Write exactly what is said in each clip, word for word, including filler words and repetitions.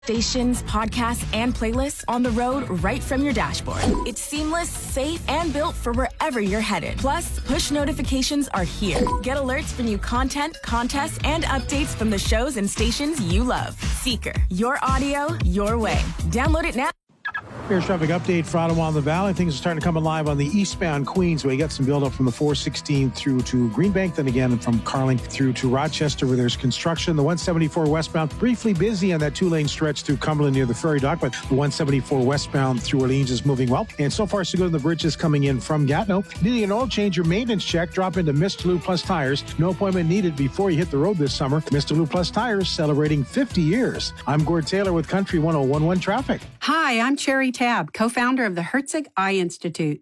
Stations, podcasts, and playlists on the road right from your dashboard. It's seamless, safe, and built for wherever you're headed. Plus, push notifications are here. Get alerts for new content, contests, and updates from the shows and stations you love. Seeker, your audio, your way. Download it now. Here's traffic update for Ottawa and the Valley. Things are starting to come alive on the eastbound Queensway. You got some buildup from the four sixteen through to Greenbank, then again from Carling through to Rochester where there's construction. The one seventy-four westbound, briefly busy on that two-lane stretch through Cumberland near the ferry dock, but the one seventy-four westbound through Orleans is moving well. And so far, so good on the bridges coming in from Gatineau. Needing an oil change or maintenance check, drop into Mister Lou Plus Tires. No appointment needed before you hit the road this summer. Mister Lou Plus Tires celebrating fifty years. I'm Gord Taylor with Country one oh one one Traffic. Hi, I'm Cherry Tabb, co-founder of the Herzig Eye Institute.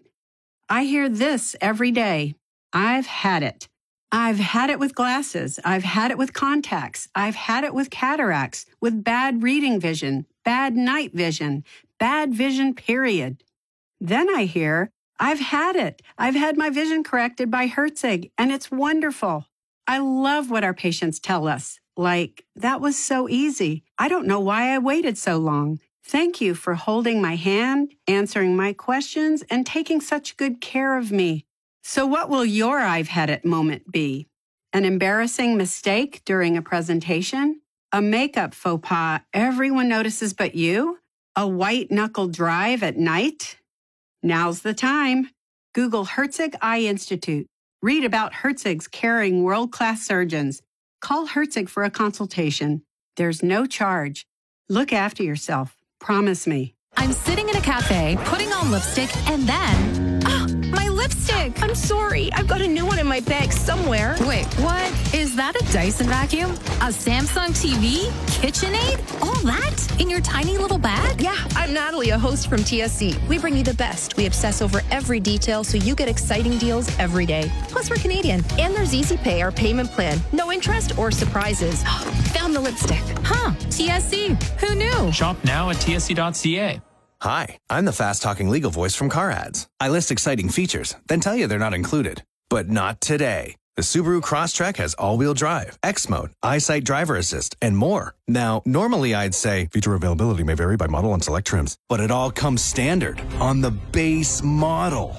I hear this every day. I've had it. I've had it with glasses. I've had it with contacts. I've had it with cataracts, with bad reading vision, bad night vision, bad vision, period. Then I hear, I've had it. I've had my vision corrected by Herzig, and it's wonderful. I love what our patients tell us. Like, that was so easy. I don't know why I waited so long. Thank you for holding my hand, answering my questions, and taking such good care of me. So what will your I've had it moment be? An embarrassing mistake during a presentation? A makeup faux pas everyone notices but you? A white-knuckle drive at night? Now's the time. Google Herzig Eye Institute. Read about Herzig's caring world-class surgeons. Call Herzig for a consultation. There's no charge. Look after yourself. Promise me. I'm sitting in a cafe, putting on lipstick, and then... Oh, my lipstick! I'm sorry. I've got a new one in my bag somewhere. Wait, what? Is that a Dyson vacuum? A Samsung T V? KitchenAid? All that? In your tiny little bag? Yeah, I'm Natalie, a host from T S C. We bring you the best. We obsess over every detail so you get exciting deals every day. Plus, we're Canadian. And there's Easy Pay, our payment plan. No interest or surprises. Found the lipstick. Huh, T S C. Who knew? Shop now at T S C dot C A. Hi, I'm the fast-talking legal voice from Car Ads. I list exciting features, then tell you they're not included. But not today. The Subaru Crosstrek has all-wheel drive, X-Mode, EyeSight Driver Assist, and more. Now, normally I'd say feature availability may vary by model and select trims, but it all comes standard on the base model.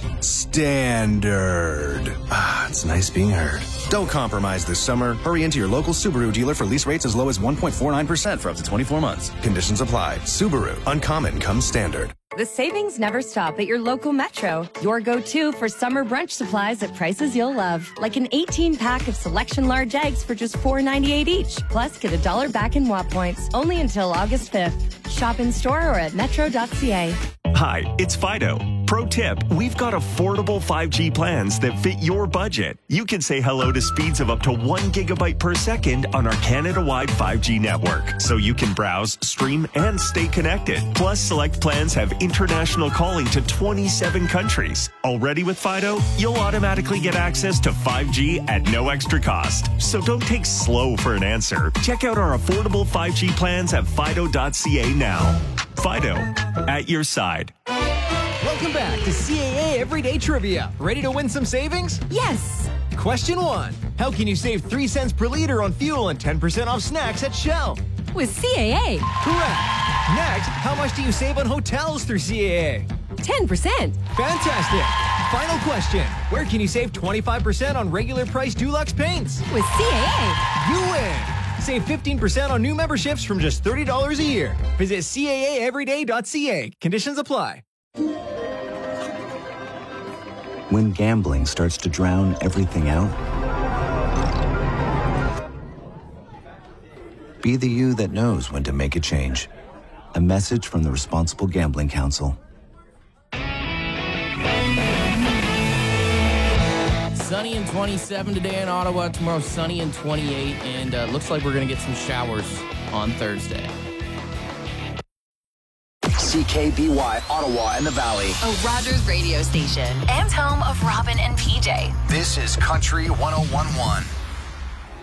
Standard. Ah, it's nice being heard. Don't compromise this summer. Hurry into your local Subaru dealer for lease rates as low as one point four nine percent for up to twenty-four months. Conditions apply. Subaru. Uncommon comes standard. The savings never stop at your local Metro. Your go-to for summer brunch supplies at prices you'll love. Like an eighteen pack of Selection large eggs for just four ninety-eight each. Plus, get a dollar back in W A P points. Only until August fifth. Shop in store or at metro dot c a. Hi, it's Fido. Pro tip, we've got affordable five G plans that fit your budget. You can say hello to speeds of up to one gigabyte per second on our Canada-wide five G network, so you can browse, stream, and stay connected. Plus, select plans have international calling to twenty-seven countries. Already with Fido, you'll automatically get access to five G at no extra cost. So don't take slow for an answer. Check out our affordable five G plans at fido dot c a now. Fido, at your side. Welcome back to C A A Everyday Trivia. Ready to win some savings? Yes. Question one. How can you save three cents per liter on fuel and ten percent off snacks at Shell? With C A A. Correct. Next, how much do you save on hotels through C A A? ten percent. Fantastic. Final question. Where can you save twenty-five percent on regular price Dulux paints? With C A A. You win. Save fifteen percent on new memberships from just thirty dollars a year. Visit C A A everyday dot c a. Conditions apply. When gambling starts to drown everything out, be the you that knows when to make a change. A message from the Responsible Gambling Council. Sunny and twenty-seven today in Ottawa. Tomorrow, sunny and twenty-eight. And uh, looks like we're going to get some showers on Thursday. C K B Y, Ottawa and the Valley. A Rogers radio station and home of Robin and P J. This is Country one oh one one.